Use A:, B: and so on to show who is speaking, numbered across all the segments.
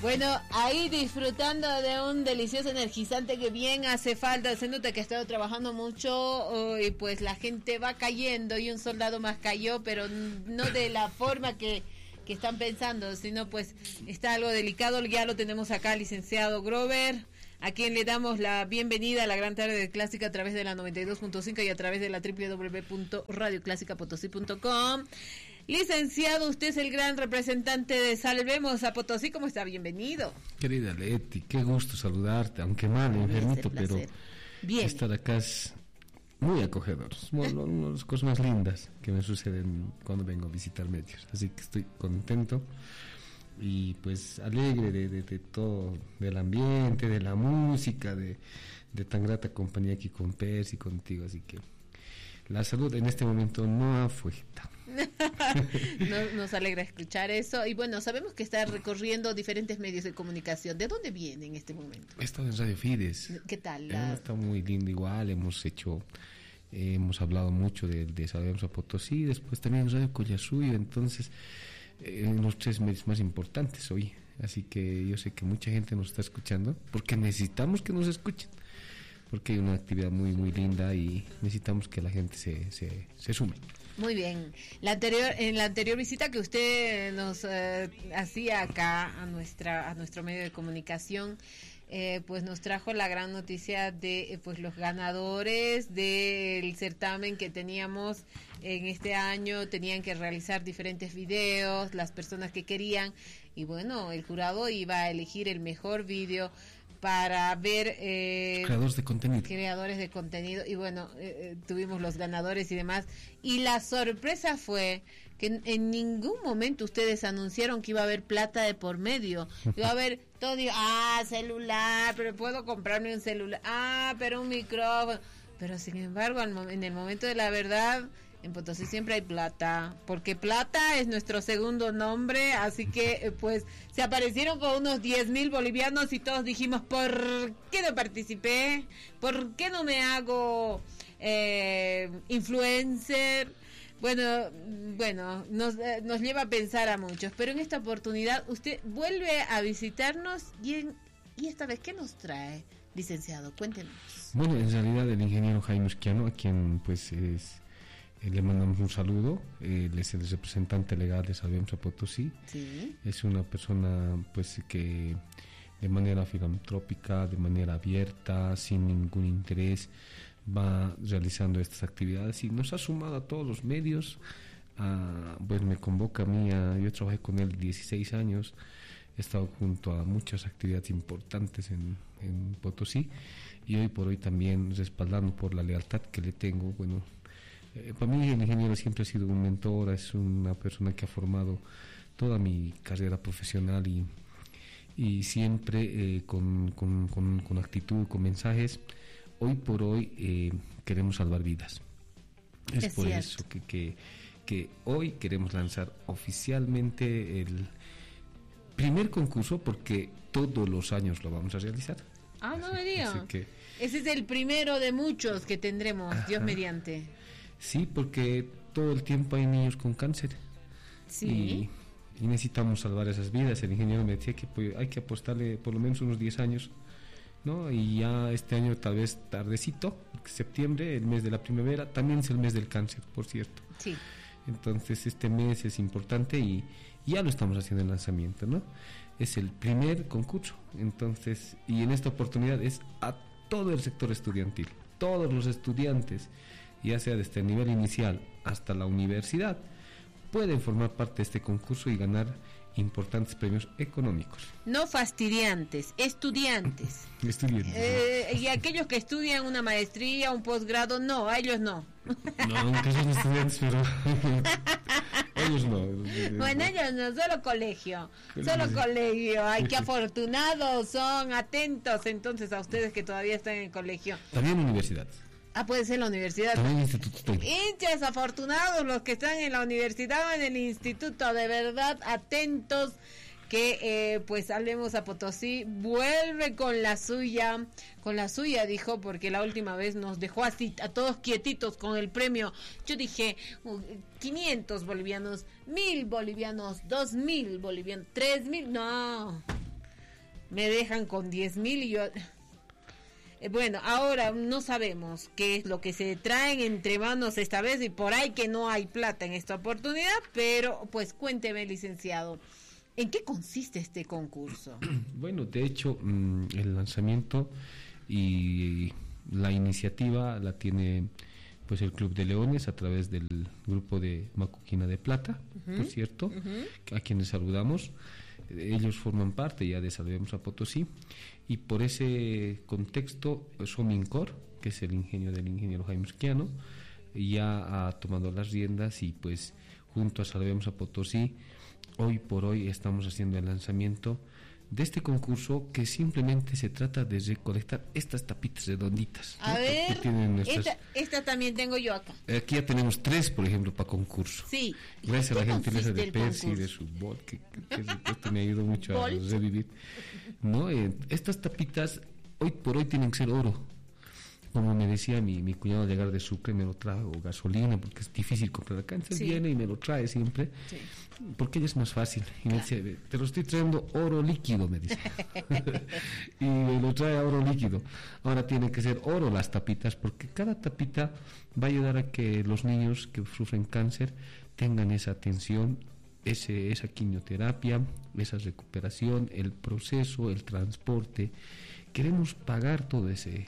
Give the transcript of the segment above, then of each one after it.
A: Bueno, ahí disfrutando de un delicioso energizante que bien hace falta. Se nota que ha estado trabajando mucho y pues la gente va cayendo y un soldado más cayó, pero no de la forma que están pensando, sino pues está algo delicado. Ya lo tenemos acá, licenciado Grover, a quien le damos la bienvenida a la gran tarde de Clásica a través de la 92.5 y a través de la www.radioclásicapotosí.com. Licenciado, usted es el gran representante de Salvemos a Potosí. ¿Cómo está? Bienvenido.
B: Querida Leti, qué gusto saludarte, aunque mal, enfermito, pero bien. Estar acá es muy acogedor. Es una de las cosas más lindas que me suceden cuando vengo a visitar medios. Así que estoy contento y pues alegre de todo, del ambiente, de la música, de tan grata compañía aquí con Percy y contigo. Así que la salud en este momento no afecta.
A: Nos alegra escuchar eso. Y bueno, sabemos que está recorriendo diferentes medios de comunicación. ¿De dónde viene en este momento?
B: He estado en Radio Fides.
A: ¿Qué tal?
B: Está muy lindo igual. Hemos hablado mucho de Salvemos a Potosí. Después también en Radio Collasuyo. Entonces, en los 3 medios más importantes hoy. Así que yo sé que mucha gente nos está escuchando, porque necesitamos que nos escuchen, porque hay una actividad muy muy linda y necesitamos que la gente se sume.
A: Muy bien. En la anterior visita que usted nos hacía acá a nuestro medio de comunicación, pues nos trajo la gran noticia de pues los ganadores del certamen que teníamos en este año. Tenían que realizar diferentes videos, las personas que querían, y bueno, el jurado iba a elegir el mejor video para ver creadores de contenido y bueno, tuvimos los ganadores y demás, y la sorpresa fue que en ningún momento ustedes anunciaron que iba a haber plata de por medio. Iba a haber todo, celular, pero puedo comprarme un celular, pero un micrófono, pero sin embargo en el momento de la verdad, en Potosí siempre hay plata, porque plata es nuestro segundo nombre, así que pues se aparecieron con unos 10,000 bolivianos y todos dijimos, ¿por qué no participé? ¿Por qué no me hago influencer? Bueno, nos lleva a pensar a muchos, pero en esta oportunidad usted vuelve a visitarnos y esta vez, ¿qué nos trae, licenciado? Cuéntenos.
B: Bueno, en realidad el ingeniero Jaime Usquiano, a quien pues le mandamos un saludo. Él es el representante legal de Salvemos a Potosí.
A: Sí.
B: Es una persona pues que de manera filantrópica, de manera abierta, sin ningún interés, va realizando estas actividades y nos ha sumado a todos los medios. Pues me convoca a mí, yo trabajé con él 16 años, he estado junto a muchas actividades importantes en Potosí, y hoy por hoy también respaldando por la lealtad que le tengo. Bueno, para mí el ingeniero siempre ha sido un mentor, es una persona que ha formado toda mi carrera profesional y siempre con actitud, con mensajes. Hoy por hoy queremos salvar vidas. Es por cierto. Eso que hoy queremos lanzar oficialmente el primer concurso, porque todos los años lo vamos a realizar.
A: No me diga. Ese es el primero de muchos que tendremos, Dios mediante.
B: Sí, porque todo el tiempo hay niños con cáncer.
A: Sí.
B: Y necesitamos salvar esas vidas. El ingeniero me decía que pues, hay que apostarle por lo menos unos 10 años, ¿no? Y ya este año, tal vez tardecito, septiembre, el mes de la primavera, también es el mes del cáncer, por cierto.
A: Sí.
B: Entonces este mes es importante y ya lo estamos haciendo el lanzamiento, ¿no? Es el primer concurso. Entonces, y en esta oportunidad es a todo el sector estudiantil, todos los estudiantes, ya sea desde el nivel inicial hasta la universidad, pueden formar parte de este concurso y ganar importantes premios económicos.
A: No fastidiantes, estudiantes. Y aquellos que estudian una maestría, un posgrado, no, a ellos no.
B: No, aunque son estudiantes, pero ellos no.
A: Bueno, ellos no, solo colegio. Ay, qué afortunados son, atentos entonces a ustedes que todavía están en colegio.
B: También universidad.
A: Puede ser la universidad.
B: También instituto.
A: Hinchas afortunados los que están en la universidad o en el instituto, de verdad, atentos, que pues Salvemos a Potosí vuelve con la suya, dijo, porque la última vez nos dejó así a todos quietitos con el premio. Yo dije 500 bolivianos, 1,000 bolivianos, 2,000 bolivianos, 3,000, no. me dejan con 10.000 y yo... Bueno, ahora no sabemos qué es lo que se traen entre manos esta vez y por ahí que no hay plata en esta oportunidad, pero pues cuénteme, licenciado, ¿en qué consiste este concurso?
B: Bueno, de hecho, el lanzamiento y la iniciativa la tiene pues el Club de Leones a través del grupo de Macuquina de Plata, por cierto, a quienes saludamos. Ellos forman parte ya de Salvemos a Potosí, y por ese contexto Somincor, que es el ingenio del ingeniero Jaime Urquiano, ya ha tomado las riendas y pues junto a Salvemos a Potosí hoy por hoy estamos haciendo el lanzamiento de este concurso, que simplemente se trata de recolectar estas tapitas redonditas.
A: A ver, esta también tengo yo acá.
B: Aquí ya tenemos 3, por ejemplo, para concurso.
A: Sí.
B: Gracias a la gentileza de Percy y de su bot, que esto me ayudó mucho a revivir. ¿No? Estas tapitas hoy por hoy tienen que ser oro. Como me decía mi cuñado al llegar de Sucre, me lo trajo gasolina, porque es difícil comprar acá. Entonces viene y me lo trae siempre, porque ella es más fácil. Y me dice, te lo estoy trayendo oro líquido, me dice. Y me lo trae a oro líquido. Ahora tiene que ser oro las tapitas, porque cada tapita va a ayudar a que los niños que sufren cáncer tengan esa atención, esa quimioterapia, esa recuperación, el proceso, el transporte. Queremos pagar todo ese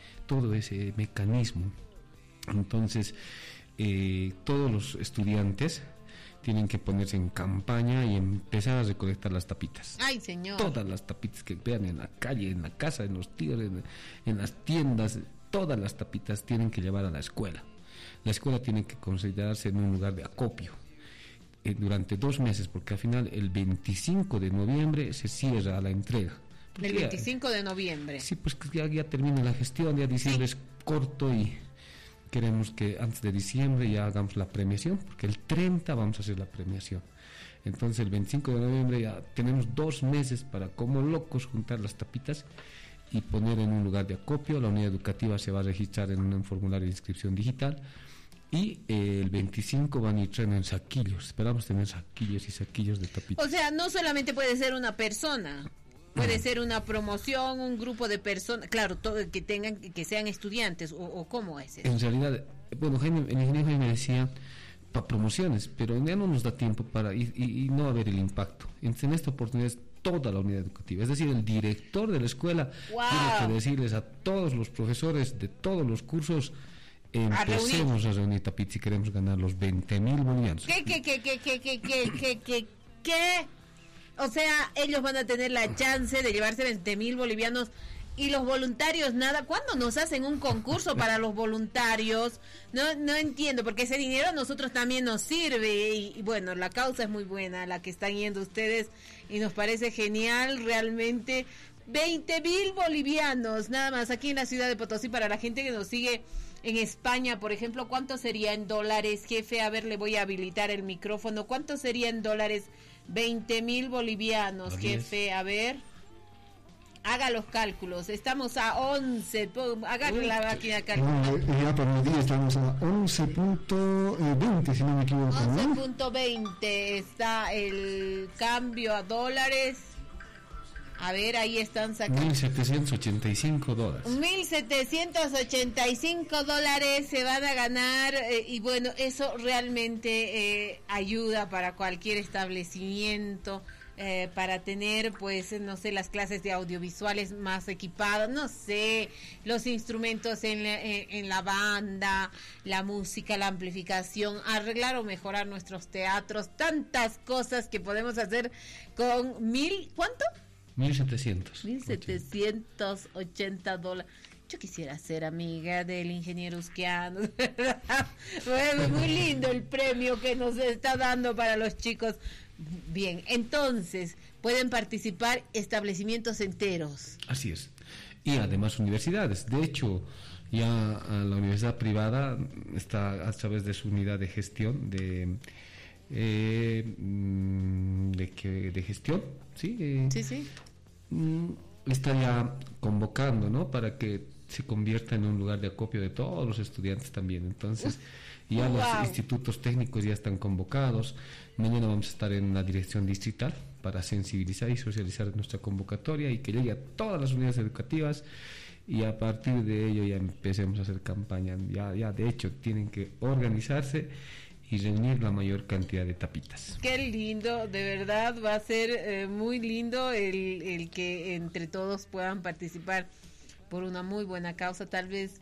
B: mecanismo. Entonces todos los estudiantes tienen que ponerse en campaña y empezar a recolectar las tapitas.
A: ¡Ay, señor! Todas
B: las tapitas que vean en la calle, en la casa, en los tíos, en las tiendas, todas las tapitas tienen que llevar a la escuela. La escuela tiene que considerarse en un lugar de acopio durante 2 meses, porque al final el 25 de noviembre se cierra la entrega.
A: El 25 de noviembre.
B: Sí, pues ya termina la gestión, ya diciembre es corto y queremos que antes de diciembre ya hagamos la premiación, porque el 30 vamos a hacer la premiación. Entonces el 25 de noviembre ya tenemos 2 meses para como locos juntar las tapitas y poner en un lugar de acopio. La unidad educativa se va a registrar en un formulario de inscripción digital y el 25 van a ir en saquillos. Esperamos tener saquillos y saquillos de tapitas.
A: O sea, no solamente puede ser una persona. Puede ser una promoción, un grupo de personas, claro, todo, que sean estudiantes, o ¿cómo es eso?
B: En realidad, bueno, el ingeniero Jaime decía para promociones, pero ya no nos da tiempo para y no va a haber el impacto. Entonces, en esta oportunidad es toda la unidad educativa, es decir, el director de la escuela tiene que decirles a todos los profesores de todos los cursos: empecemos a reunir tapitas si queremos ganar los 20.000 bolivianos.
A: ¿Qué? O sea, ellos van a tener la chance de llevarse 20.000 bolivianos y los voluntarios nada. ¿Cuándo nos hacen un concurso para los voluntarios? No entiendo, porque ese dinero a nosotros también nos sirve y bueno, la causa es muy buena, la que están yendo ustedes, y nos parece genial realmente. 20.000 bolivianos nada más aquí en la ciudad de Potosí. Para la gente que nos sigue en España, por ejemplo, ¿cuánto sería en dólares, jefe? A ver, le voy a habilitar el micrófono. ¿Cuánto sería en dólares? 20.000 bolivianos, jefe, a ver, haga los cálculos. Estamos a 11, agarre la máquina de cálculo.
C: Ya por el día estamos a 11.20, si no me equivoco.
A: 11.20 está el cambio a dólares. A ver, ahí están sacando.
B: $1,785.
A: $1,785 se van a ganar, y bueno, eso realmente ayuda para cualquier establecimiento, para tener, pues, no sé, las clases de audiovisuales más equipadas, no sé, los instrumentos en la banda, la música, la amplificación, arreglar o mejorar nuestros teatros, tantas cosas que podemos hacer con ¿cuánto?
B: 1.780
A: $1,780. Yo quisiera ser amiga del ingeniero Urquiano. Bueno, muy lindo el premio que nos está dando para los chicos. Bien, entonces pueden participar establecimientos enteros.
B: Así es. Y además universidades. De hecho, ya la universidad privada está a través de su unidad de gestión de gestión, ¿sí?
A: Sí.
B: Está ya convocando, ¿no? Para que se convierta en un lugar de acopio de todos los estudiantes también. Entonces, los institutos técnicos ya están convocados. Mañana vamos a estar en la dirección distrital para sensibilizar y socializar nuestra convocatoria y que llegue a todas las unidades educativas, y a partir de ello ya empecemos a hacer campaña. Ya de hecho tienen que organizarse y reunir la mayor cantidad de tapitas.
A: Qué lindo, de verdad va a ser muy lindo el que entre todos puedan participar por una muy buena causa. Tal vez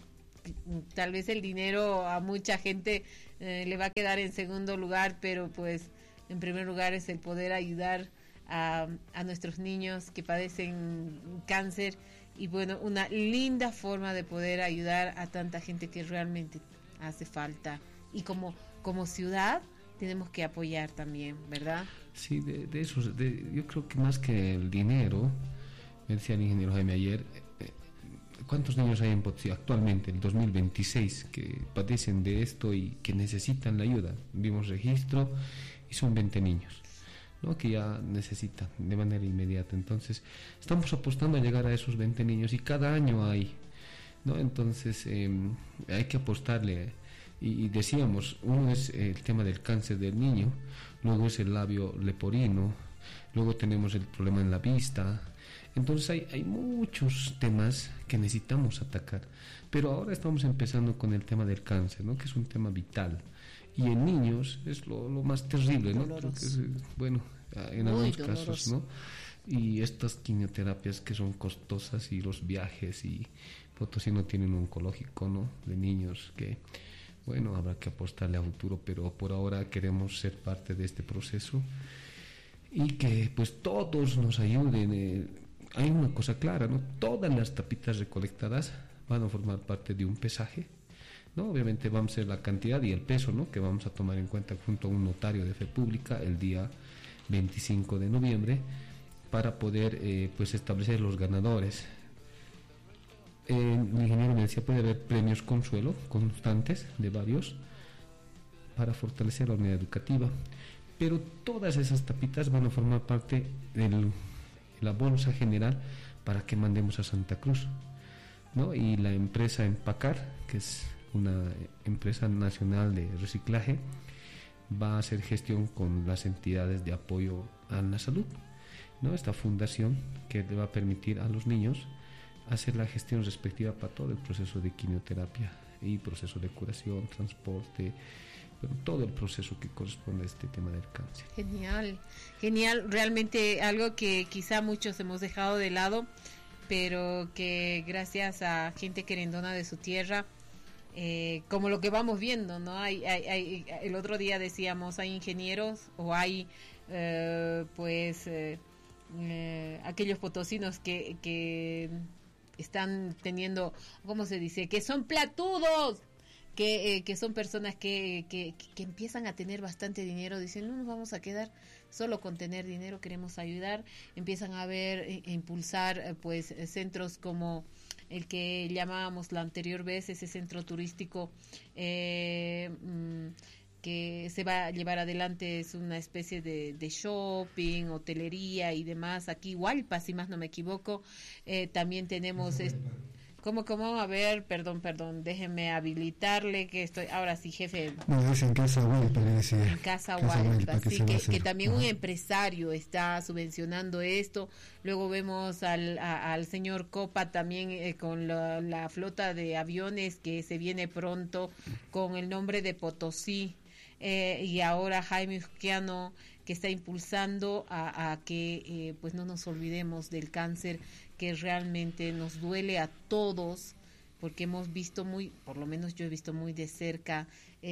A: el dinero a mucha gente le va a quedar en segundo lugar, pero pues en primer lugar es el poder ayudar a nuestros niños que padecen cáncer, y bueno, una linda forma de poder ayudar a tanta gente que realmente hace falta, y como ciudad tenemos que apoyar también, ¿verdad?
B: Sí, de eso, yo creo que más que el dinero, me decía el ingeniero Jaime ayer, ¿cuántos niños hay en Potosí actualmente, el 2026, que padecen de esto y que necesitan la ayuda? Vimos registro y son 20 niños, ¿no?, que ya necesitan de manera inmediata. Entonces estamos apostando a llegar a esos 20 niños, y cada año hay, ¿no? Entonces hay que apostarle. Y decíamos, uno es el tema del cáncer del niño, luego es el labio leporino, luego tenemos el problema en la vista. Entonces hay muchos temas que necesitamos atacar, pero ahora estamos empezando con el tema del cáncer, ¿no?, que es un tema vital, y en niños es lo más terrible, ¿no? Creo que es, bueno, en algunos casos, ¿no? Y estas quimioterapias que son costosas, y los viajes, y Potosí no tiene un oncológico, ¿no?, de niños, que bueno, habrá que apostarle a futuro, pero por ahora queremos ser parte de este proceso y que pues todos nos ayuden. Hay una cosa clara, ¿no? Todas las tapitas recolectadas van a formar parte de un pesaje, ¿no? Obviamente vamos a hacer la cantidad y el peso, ¿no?, que vamos a tomar en cuenta junto a un notario de fe pública el día 25 de noviembre para poder pues establecer los ganadores. El ingeniero me decía, puede haber premios consuelo constantes de varios para fortalecer la unidad educativa, pero todas esas tapitas van a formar parte de la bolsa general para que mandemos a Santa Cruz, ¿no? Y la empresa Empacar, que es una empresa nacional de reciclaje, va a hacer gestión con las entidades de apoyo a la salud, ¿no? Esta fundación que le va a permitir a los niños hacer la gestión respectiva para todo el proceso de quimioterapia y proceso de curación, transporte, pero todo el proceso que corresponde a este tema del cáncer.
A: Genial, realmente algo que quizá muchos hemos dejado de lado, pero que gracias a gente querendona de su tierra, como lo que vamos viendo, ¿no? Hay el otro día decíamos, hay ingenieros o hay aquellos potosinos que están teniendo, ¿cómo se dice?, que son platudos, que son personas que empiezan a tener bastante dinero, dicen, no nos vamos a quedar solo con tener dinero, queremos ayudar, empiezan a ver e impulsar pues centros como el que llamábamos la anterior vez, ese centro turístico que se va a llevar adelante, es una especie de shopping, hotelería y demás, aquí Hualpa, si más no me equivoco. También tenemos ¿Cómo? A ver, perdón, déjeme habilitarle que estoy, ahora sí, jefe.
C: No, es en Casa Hualpa, le decía.
A: En Casa Hualpa, sí, que también un empresario está subvencionando esto. Luego vemos al señor Copa también con la flota de aviones que se viene pronto con el nombre de Potosí. Y ahora Jaime Uzquiano, que está impulsando a que pues no nos olvidemos del cáncer, que realmente nos duele a todos, porque hemos visto por lo menos yo he visto muy de cerca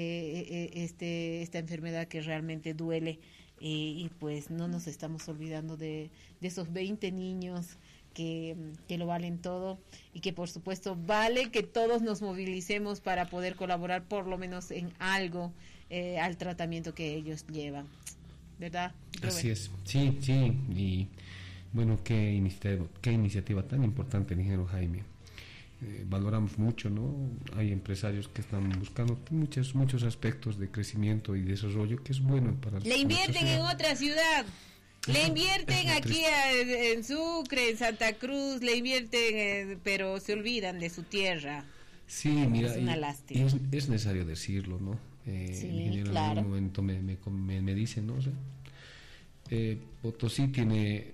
A: esta enfermedad que realmente duele, y pues no nos estamos olvidando de esos 20 niños que lo valen todo, y que por supuesto vale que todos nos movilicemos para poder colaborar por lo menos en algo al tratamiento que ellos llevan, ¿verdad, Robert?
B: Así es, sí, y bueno, qué iniciativa tan importante el ingeniero Jaime. Valoramos mucho, ¿no? Hay empresarios que están buscando muchos aspectos de crecimiento y desarrollo, que es bueno para
A: le invierten en otra ciudad. Le invierten aquí en Sucre, en Santa Cruz, le invierten, pero se olvidan de su tierra.
B: Sí, mira,
A: es una lástima.
B: Es necesario decirlo, ¿no?
A: Sí,
B: el ingeniero
A: claro.
B: en algún momento me dice, ¿no? O sea, Potosí tiene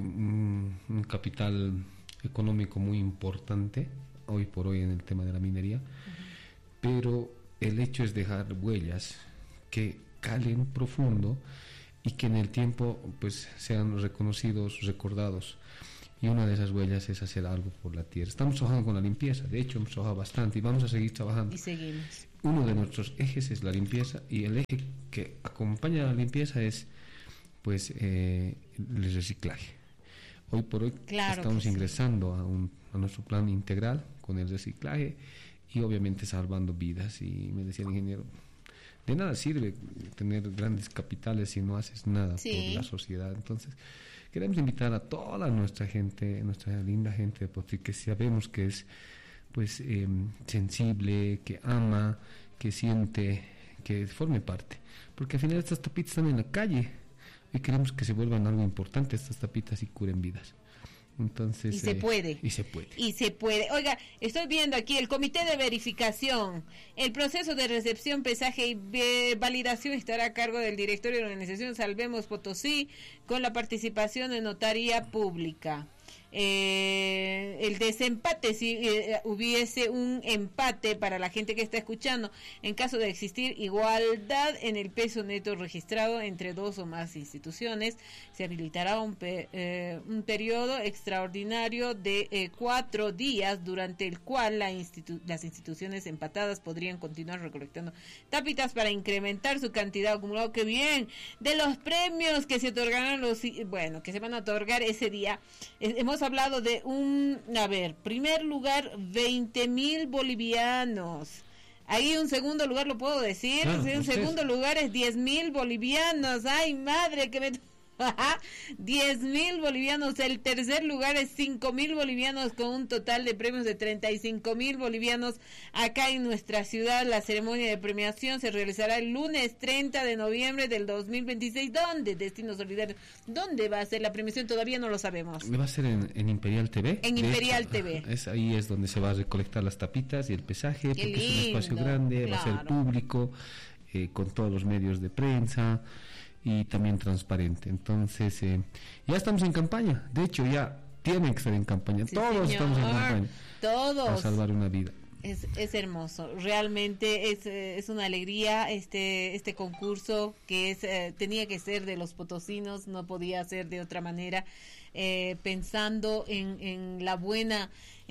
B: un capital económico muy importante hoy por hoy en el tema de la minería, pero el hecho es dejar huellas que calen profundo y que en el tiempo pues sean reconocidos, recordados. Y una de esas huellas es hacer algo por la tierra. Estamos trabajando con la limpieza, de hecho hemos trabajado bastante y vamos a seguir trabajando.
A: Y seguimos.
B: Uno de nuestros ejes es la limpieza, y el eje que acompaña a la limpieza es pues el reciclaje. Hoy por hoy estamos ingresando a nuestro plan integral con el reciclaje y obviamente salvando vidas. Y me decía el ingeniero, de nada sirve tener grandes capitales si no haces nada por la sociedad. Entonces queremos invitar a toda nuestra gente, nuestra linda gente de Potosí, que sabemos que es pues sensible, que ama, que siente, que forme parte, porque al final estas tapitas están en la calle y queremos que se vuelvan algo importante estas tapitas y curen vidas. Entonces,
A: y se puede. Oiga, estoy viendo aquí el comité de verificación. El proceso de recepción, pesaje y validación estará a cargo del directorio de la organización Salvemos Potosí, con la participación de notaría pública. El desempate, si hubiese un empate para la gente que está escuchando, en caso de existir igualdad en el peso neto registrado entre dos o más instituciones, se habilitará un periodo extraordinario de 4 días, durante el cual las instituciones empatadas podrían continuar recolectando tapitas para incrementar su cantidad acumulada. ¡Qué bien! De los premios que se otorgarán que se van a otorgar ese día, hemos hablado de primer lugar, 20,000 bolivianos. Ahí un segundo lugar, ¿lo puedo decir?
B: Claro,
A: un segundo lugar es 10,000 bolivianos. ¡Ay, madre, que me... 10,000 bolivianos. El tercer lugar es 5,000 bolivianos, con un total de premios de 35,000 bolivianos acá en nuestra ciudad. La ceremonia de premiación se realizará el lunes 30 de noviembre del 2026. ¿Dónde? Destino Solidario. ¿Dónde va a ser la premiación? Todavía no lo sabemos.
B: Va a ser en Imperial TV.
A: En Imperial TV.
B: Ahí es donde se va a recolectar las tapitas y el pesaje, porque es un espacio grande, va a ser público, con todos los medios de prensa y también transparente. Entonces ya estamos en campaña, de hecho ya tienen que estar en campaña, sí, todos señor. Estamos en campaña, todos, para salvar una vida.
A: Es hermoso, realmente es una alegría este concurso que tenía que ser de los potosinos, no podía ser de otra manera, pensando en la buena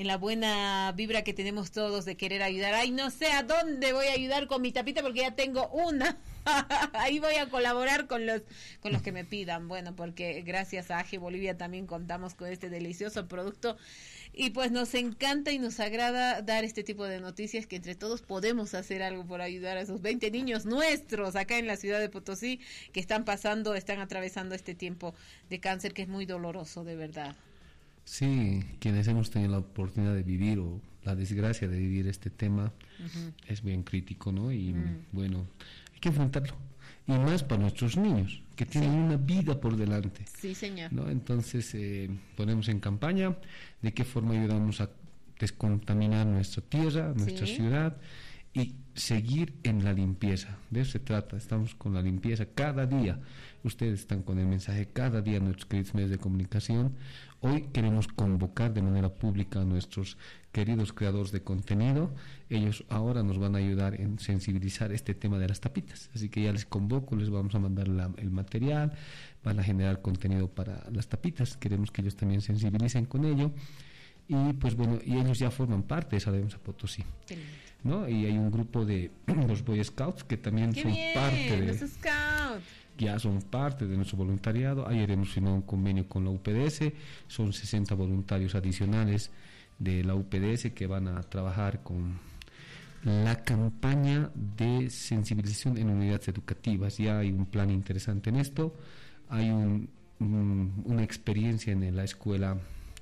A: vibra que tenemos todos de querer ayudar. Ay, no sé a dónde voy a ayudar con mi tapita porque ya tengo una. Ahí voy a colaborar con los que me pidan. Bueno, porque gracias a AGE Bolivia también contamos con este delicioso producto. Y pues nos encanta y nos agrada dar este tipo de noticias, que entre todos podemos hacer algo por ayudar a esos 20 niños nuestros acá en la ciudad de Potosí que están atravesando este tiempo de cáncer, que es muy doloroso, de verdad.
B: Sí, quienes hemos tenido la oportunidad de vivir o la desgracia de vivir este tema, es bien crítico, ¿no? Y bueno, hay que enfrentarlo. Y más para nuestros niños, que tienen una vida por delante.
A: Sí, señor.
B: ¿No? Entonces, ponemos en campaña de qué forma ayudamos a descontaminar nuestra tierra, nuestra ciudad, y seguir en la limpieza. De eso se trata, estamos con la limpieza cada día. Ustedes están con el mensaje cada día en nuestros queridos medios de comunicación. Hoy queremos convocar de manera pública a nuestros queridos creadores de contenido. Ellos ahora nos van a ayudar en sensibilizar este tema de las tapitas. Así que ya les convoco, les vamos a mandar el material, van a generar contenido para las tapitas. Queremos que ellos también sensibilicen con ello. Y pues bueno, y ellos ya forman parte de Salvemos a Potosí, ¿no? Y hay un grupo de los Boy Scouts que también son parte de...
A: los Scouts.
B: Ya son parte de nuestro voluntariado. Ayer hemos firmado un convenio con la UPDS, son 60 voluntarios adicionales de la UPDS que van a trabajar con la campaña de sensibilización en unidades educativas. Ya hay un plan interesante en esto, hay una experiencia en la escuela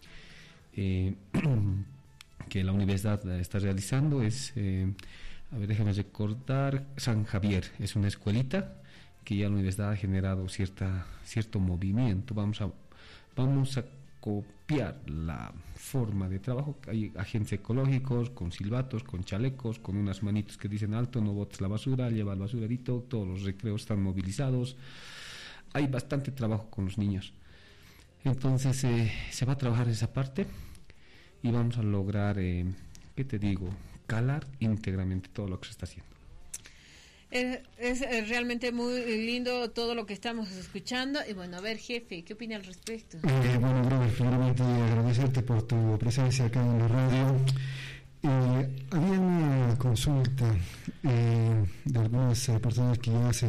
B: que la universidad está realizando, déjame recordar, San Javier, es una escuelita que ya la universidad ha generado cierto movimiento. Vamos a copiar la forma de trabajo. Hay agentes ecológicos con silbatos, con chalecos, con unas manitos que dicen alto, no botes la basura, lleva el basurerito, todos los recreos están movilizados. hay bastante trabajo con los niños. Entonces se va a trabajar esa parte y vamos a lograr, ¿qué te digo? Calar íntegramente todo lo que se está haciendo.
A: Es realmente muy lindo todo lo que estamos escuchando. Y bueno, a ver, jefe, ¿qué opina al respecto?
C: Bueno, Robert, primeramente agradecerte por tu presencia acá en la radio. Había una consulta de algunas personas que ya hacen